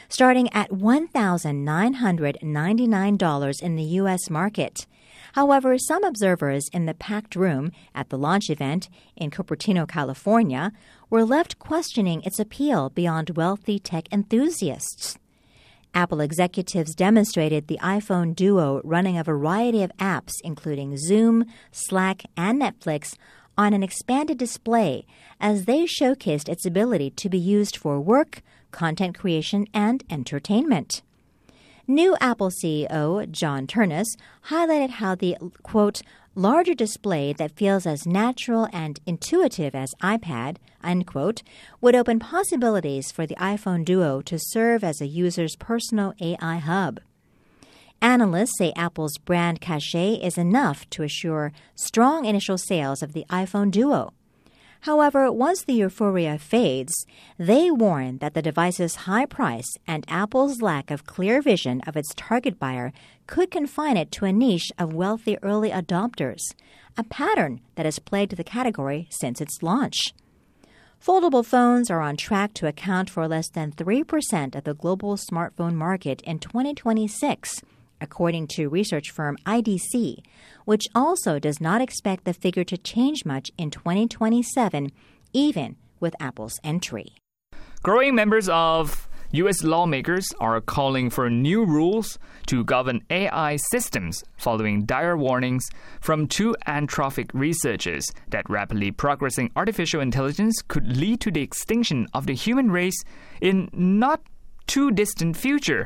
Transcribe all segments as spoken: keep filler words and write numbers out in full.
starting at one thousand nine hundred ninety-nine dollars in the U S market. However, some observers in the packed room at the launch event in Cupertino, California, were left questioning its appeal beyond wealthy tech enthusiasts. Apple executives demonstrated the iPhone Duo running a variety of apps, including Zoom, Slack, and Netflix, on an expanded display as they showcased its ability to be used for work, content creation, and entertainment. New Apple C E O John Ternus highlighted how the, quote, larger display that feels as natural and intuitive as iPad, unquote, would open possibilities for the iPhone Duo to serve as a user's personal A I hub. Analysts say Apple's brand cachet is enough to assure strong initial sales of the iPhone Duo. However, once the euphoria fades, they warn that the device's high price and Apple's lack of clear vision of its target buyer could confine it to a niche of wealthy early adopters, a pattern that has plagued the category since its launch. Foldable phones are on track to account for less than three percent of the global smartphone market in twenty twenty-six, according to research firm I D C, which also does not expect the figure to change much in twenty twenty-seven, even with Apple's entry. Growing members of U S lawmakers are calling for new rules to govern A I systems following dire warnings from two Anthropic researchers that rapidly progressing artificial intelligence could lead to the extinction of the human race in not too distant future.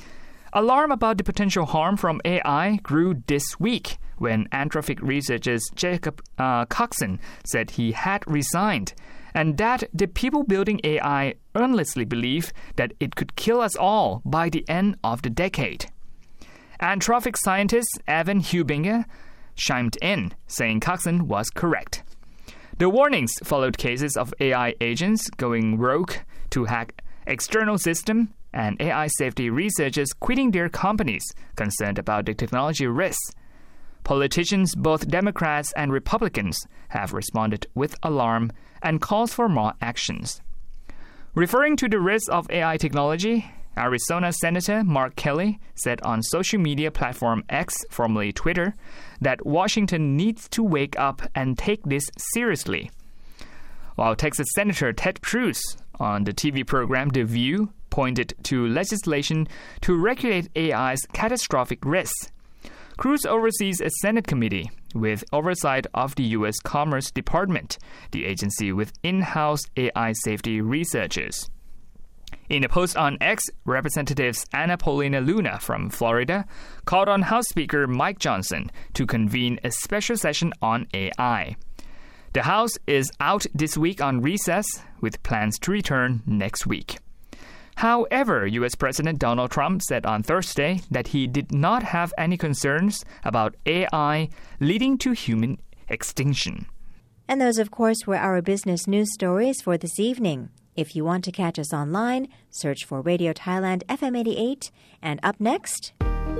Alarm about the potential harm from A I grew this week when Anthropic researchers Jacob uh, Coxon said he had resigned, and that the people building A I earnestly believe that it could kill us all by the end of the decade. Anthropic scientist Evan Hubinger chimed in, saying Coxon was correct. The warnings followed cases of A I agents going rogue to hack external systems and A I safety researchers quitting their companies, concerned about the technology risks. Politicians, both Democrats and Republicans, have responded with alarm and calls for more actions. Referring to the risks of A I technology, Arizona Senator Mark Kelly said on social media platform X, formerly Twitter, that Washington needs to wake up and take this seriously. While Texas Senator Ted Cruz on the T V program The View pointed to legislation to regulate A I's catastrophic risks. Cruz oversees a Senate committee with oversight of the U S Commerce Department, the agency with in-house A I safety researchers. In a post on X, Representatives Anna Paulina Luna from Florida called on House Speaker Mike Johnson to convene a special session on A I. The House is out this week on recess, with plans to return next week. However, U S President Donald Trump said on Thursday that he did not have any concerns about A I leading to human extinction. And those, of course, were our business news stories for this evening. If you want to catch us online, search for Radio Thailand F M eighty-eight. And up next,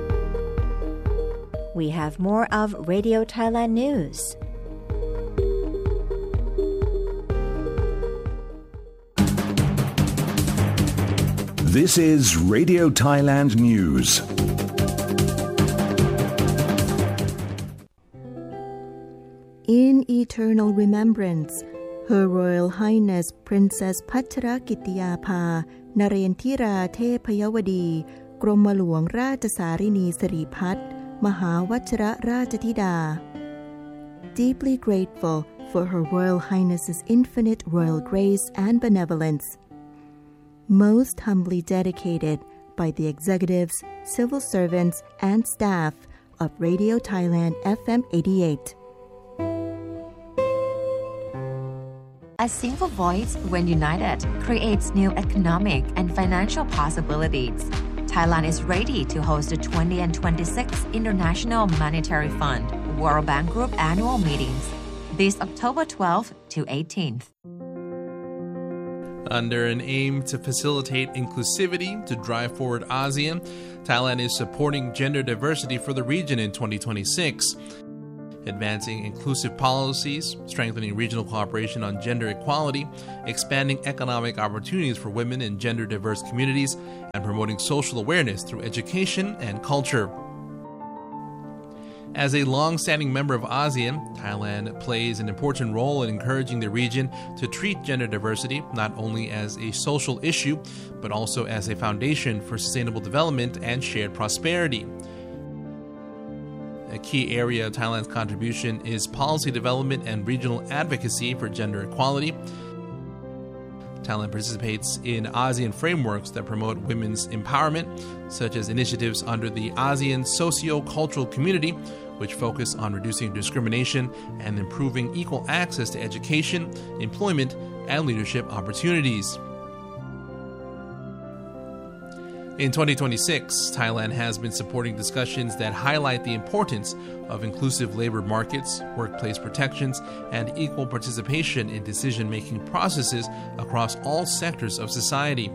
we have more of Radio Thailand News. This is Radio Thailand News. In eternal remembrance, Her Royal Highness Princess Pachrakitiyapha Narendra Thepayawadi กรมหลวงราชสารินีสิริพัฒน์มหาวชิรราชธิดา Deeply grateful for Her Royal Highness's infinite royal grace and benevolence. Most humbly dedicated by the executives, civil servants, and staff of Radio Thailand F M eighty-eight. A single voice, when united, creates new economic and financial possibilities. Thailand is ready to host the twentieth and twenty-sixth International Monetary Fund World Bank Group annual meetings this October twelfth to eighteenth. Under an aim to facilitate inclusivity to drive forward ASEAN, Thailand is supporting gender diversity for the region in twenty twenty-six. advancing inclusive policies, strengthening regional cooperation on gender equality, expanding economic opportunities for women in gender-diverse communities, and promoting social awareness through education and culture. As a long-standing member of ASEAN, Thailand plays an important role in encouraging the region to treat gender diversity not only as a social issue, but also as a foundation for sustainable development and shared prosperity. A key area of Thailand's contribution is policy development and regional advocacy for gender equality. Thailand participates in ASEAN frameworks that promote women's empowerment, such as initiatives under the ASEAN Socio-Cultural Community, which focus on reducing discrimination and improving equal access to education, employment, and leadership opportunities. In twenty twenty-six, Thailand has been supporting discussions that highlight the importance of inclusive labor markets, workplace protections, and equal participation in decision-making processes across all sectors of society.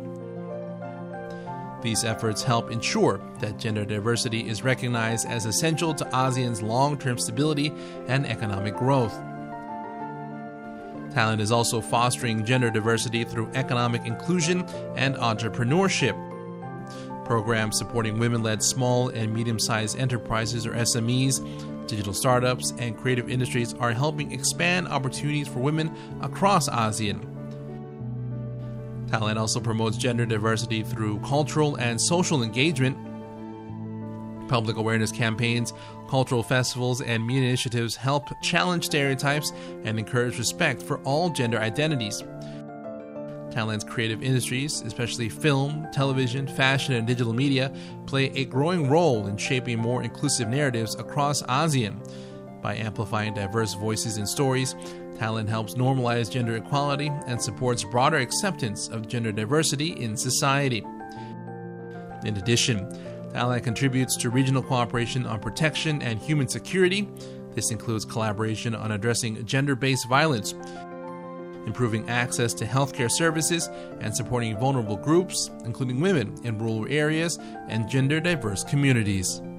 These efforts help ensure that gender diversity is recognized as essential to ASEAN's long-term stability and economic growth. Thailand is also fostering gender diversity through economic inclusion and entrepreneurship. Programs supporting women-led small and medium-sized enterprises or S M Es, digital startups, and creative industries are helping expand opportunities for women across ASEAN. Thailand also promotes gender diversity through cultural and social engagement. Public awareness campaigns, cultural festivals, and media initiatives help challenge stereotypes and encourage respect for all gender identities. Thailand's creative industries, especially film, television, fashion, and digital media, play a growing role in shaping more inclusive narratives across ASEAN. By amplifying diverse voices and stories, Thailand helps normalize gender equality and supports broader acceptance of gender diversity in society. In addition, Thailand contributes to regional cooperation on protection and human security. This includes collaboration on addressing gender-based violence, improving access to healthcare services, and supporting vulnerable groups, including women in rural areas and gender-diverse communities.